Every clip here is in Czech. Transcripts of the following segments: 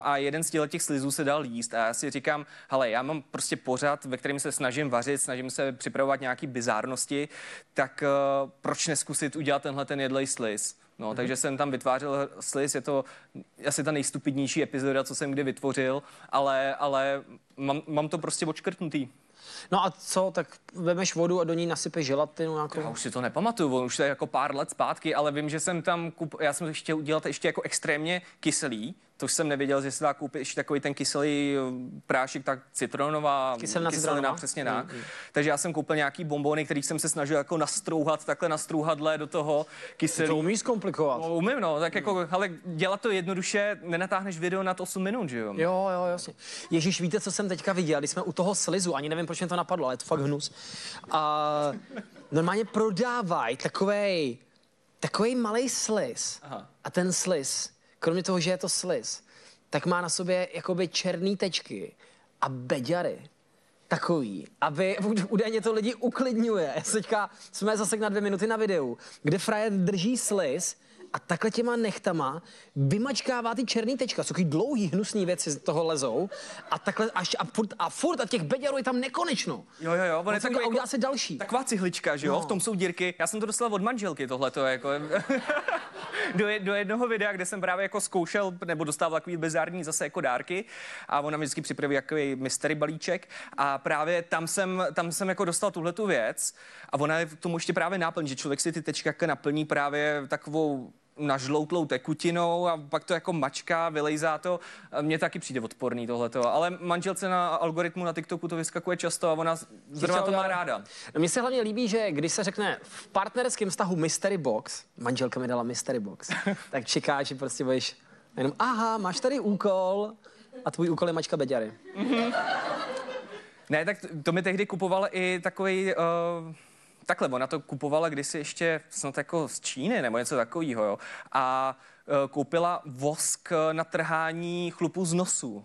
A jeden z těch slizů se dal jíst a já si říkám, hele, já mám prostě pořad, ve kterém se snažím vařit, snažím se připravovat nějaký bizárnosti, tak proč neskusit udělat ten jedlej sliz? No, takže jsem tam vytvářel sliz, je to asi ta nejstupidnější epizoda, co jsem kdy vytvořil, ale mám to prostě odškrtnutý. No a co, tak vemeš vodu a do ní nasypeš želatinu nějakou? Já už si to nepamatuju, už to je jako pár let zpátky, ale vím, že jsem tam, já jsem chtěl udělat ještě jako extrémně kyselý, to jsem nevěděl, že se dá koupit ještě takový ten kyselý prášek, tak citronová kyselina, přesně tak. Takže já jsem koupil nějaký bonbony, který jsem se snažil jako nastrouhat, takhle na strouhadle do toho kyselý. To umíš zkomplikovat. No, umím, no, tak jako, ale dělat to jednoduše, nenatáhneš video nad 8 minut, že jo? Jo, jasně. Ježíš, víte, co jsem teďka viděl, když jsme u toho slizu, ani nevím, proč mě to napadlo, ale je to fakt hnus. A normálně prodávají takovej malej sliz. Aha. A ten sliz, kromě toho, že je to sliz, tak má na sobě jakoby černý tečky a beďary. Takový, aby údajně to lidi uklidňuje. Teďka jsme zase na 2 minuty na videu, kde frajer drží sliz a takhle těma nechtama vymačkává ty černý tečka, jsou takový dlouhý hnusný věci z toho lezou a takhle a furt a těch beďarů je tam nekonečno. Jo, on je takový, udělá se další. Taková cihlička, že jo, v tom jsou dírky. Já jsem to dostal od manželky tohleto, jako do jednoho videa, kde jsem právě jako zkoušel, nebo dostával takový bizarní zase jako dárky a ona mi vždycky připraví takový mystery balíček a právě tam jsem jako dostal tuhletu věc a ona je k tomu ještě právě náplň, že člověk si ty tečka naplní právě takovou nažloutlou tekutinou a pak to jako mačká, vylejzá to. Mně taky přijde odporný tohleto, ale manželce na algoritmu na TikToku to vyskakuje často a ona zrovna to má ráda. No, mně se hlavně líbí, že když se řekne v partnerském vztahu mystery box, manželka mi dala mystery box, tak čeká, že prostě budeš jenom, aha, máš tady úkol a tvůj úkol je mačka beďary. Ne, tak to mi tehdy kupoval i takový. Takhle, ona to kupovala kdysi ještě snad jako z Číny nebo něco takového, jo. A koupila vosk na trhání chlupů z nosu.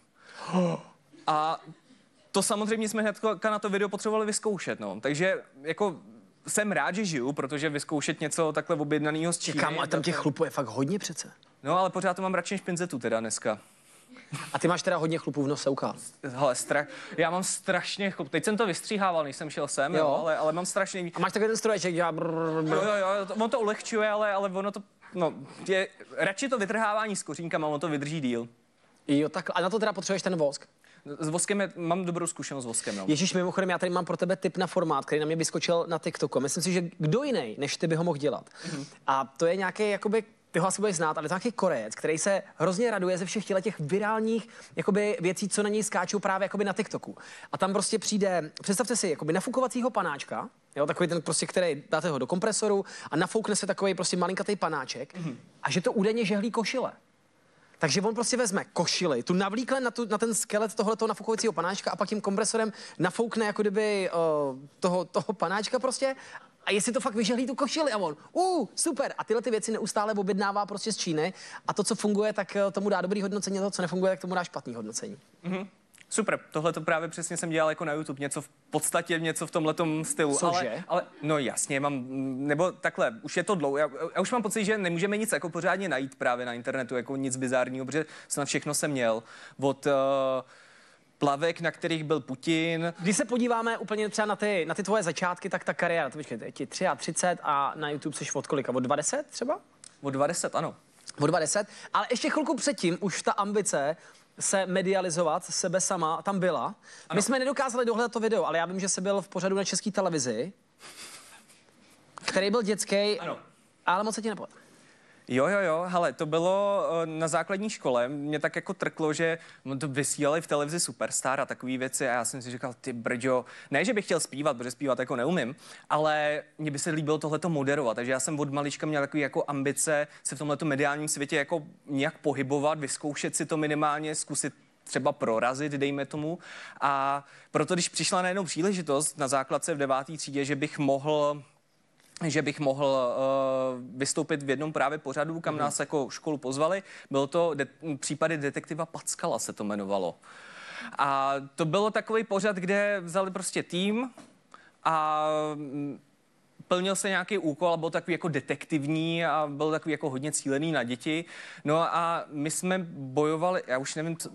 A to samozřejmě jsme hnedka na to video potřebovali vyzkoušet, no. Takže jako jsem rád, že žiju, protože vyzkoušet něco takhle objednaného z Číny. Kámo, a tam těch chlupů je fakt hodně přece. No, ale pořád to mám radši než pinzetu teda dneska. A ty máš teda hodně chlupů v nose, ukáz. Hele, já mám strašně chlup. Teď jsem to vystříhával, než jsem šel sem, jo, ale mám strašně. A máš takový ten stroječek, dělá Jo, on to ulehčuje, ale ono to, no, radši to vytrhávání s kořínkama, ono to vydrží díl. Jo, tak a na to teda potřebuješ ten vosk. S voskem mám dobrou zkušenost s voskem, no. Ježíš, mimochodem, já tady mám pro tebe tip na formát, který na mě vyskočil na TikToku. Myslím si, že kdo jiný, než ty by ho mohl dělat. A to je nějaký, jakoby, ty ho asi budeš znát, ale to je nějaký Korejec, který se hrozně raduje ze všech těch virálních jakoby, věcí, co na něj skáčou právě jakoby, na TikToku. A tam prostě přijde, představte si, jakoby nafukovacího panáčka, jo, takový ten prostě, který dáte ho do kompresoru a nafoukne se takový prostě malinkatý panáček a že to údajně žehlí košile. Takže on prostě vezme košili, tu navlíkne na ten skelet tohoto nafukovacího panáčka a pak tím kompresorem nafoukne jako kdyby toho panáčka prostě a jestli to fakt vyžehlí tu košili a on, super. A tyhle ty věci neustále objednává prostě z Číny a to, co funguje, tak tomu dá dobrý hodnocení, a to, co nefunguje, tak tomu dá špatný hodnocení. Super, tohle to právě přesně jsem dělal jako na YouTube, něco v tomhletom stylu. Cože? Ale no jasně, nebo takhle, už je to dlouho, já už mám pocit, že nemůžeme nic jako pořádně najít právě na internetu, jako nic bizárního, protože snad všechno jsem měl. Od plavek, na kterých byl Putin. Když se podíváme úplně třeba na ty tvoje začátky, tak ta kariéra, to počkej, ti 33 a na YouTube jsi od kolika? Od 20 třeba? Od 20, ano. Od 20, ale ještě chvilku předtím už ta ambice se medializovat sebe sama tam byla. Ano. My jsme nedokázali dohledat to video, ale já vím, že jsi byl v pořadu na České televizi, který byl dětský, ale moc se ti nepovedl. Jo, hele, to bylo na základní škole, mě tak jako trklo, že to vysílali v televizi Superstar a takové věci a já jsem si říkal, ty brďo, ne, že bych chtěl zpívat, protože zpívat jako neumím, ale mně by se líbilo tohleto moderovat, takže já jsem od malička měl takový jako ambice se v tomhleto mediálním světě jako nějak pohybovat, vyzkoušet si to minimálně, zkusit třeba prorazit, dejme tomu. A proto, když přišla najednou příležitost na základce v 9. třídě, že bych mohl vystoupit v jednom právě pořadu, kam nás jako školu pozvali. Bylo to Případy detektiva Packala se to jmenovalo. A to bylo takový pořad, kde vzali prostě tým a plnil se nějaký úkol a byl takový jako detektivní a byl takový jako hodně cílený na děti. No a my jsme bojovali, já už nevím,